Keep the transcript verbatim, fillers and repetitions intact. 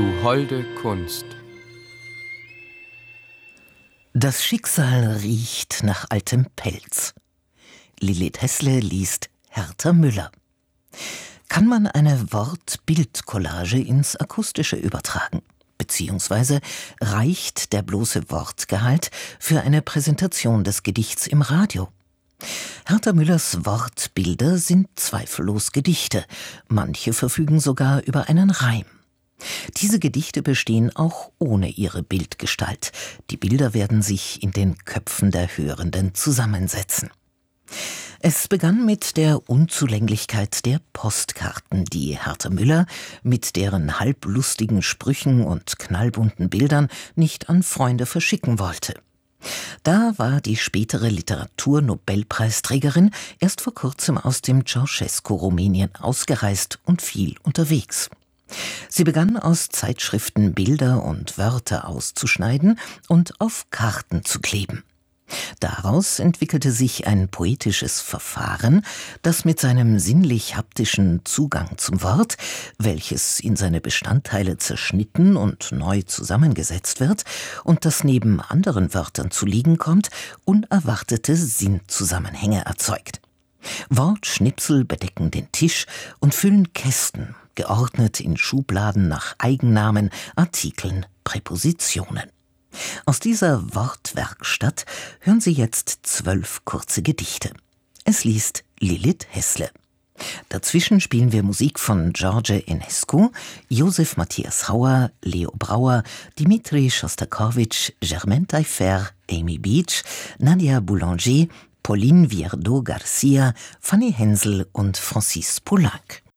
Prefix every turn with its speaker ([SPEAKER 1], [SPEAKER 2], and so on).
[SPEAKER 1] Du holde Kunst.
[SPEAKER 2] Das Schicksal riecht nach altem Pelz. Lilith Hessle liest Hertha Müller. Kann man eine Wort-Bild-Collage ins Akustische übertragen? Beziehungsweise reicht der bloße Wortgehalt für eine Präsentation des Gedichts im Radio? Hertha Müllers Wortbilder sind zweifellos Gedichte. Manche verfügen sogar über einen Reim. Diese Gedichte bestehen auch ohne ihre Bildgestalt. Die Bilder werden sich in den Köpfen der Hörenden zusammensetzen. Es begann mit der Unzulänglichkeit der Postkarten, die Hertha Müller mit deren halblustigen Sprüchen und knallbunten Bildern nicht an Freunde verschicken wollte. Da war die spätere Literaturnobelpreisträgerin erst vor kurzem aus dem Ceausescu-Rumänien ausgereist und viel unterwegs. Sie begann aus Zeitschriften Bilder und Wörter auszuschneiden und auf Karten zu kleben. Daraus entwickelte sich ein poetisches Verfahren, das mit seinem sinnlich-haptischen Zugang zum Wort, welches in seine Bestandteile zerschnitten und neu zusammengesetzt wird und das neben anderen Wörtern zu liegen kommt, unerwartete Sinnzusammenhänge erzeugt. Wortschnipsel bedecken den Tisch und füllen Kästen, geordnet in Schubladen nach Eigennamen, Artikeln, Präpositionen. Aus dieser Wortwerkstatt hören Sie jetzt zwölf kurze Gedichte. Es liest Lilith Hessle. Dazwischen spielen wir Musik von George Enescu, Josef Matthias Hauer, Leo Brauer, Dimitri Schostakowitsch, Germaine Taillefer, Amy Beach, Nadia Boulanger, Pauline Viardot Garcia, Fanny Hensel und Francis Poulenc.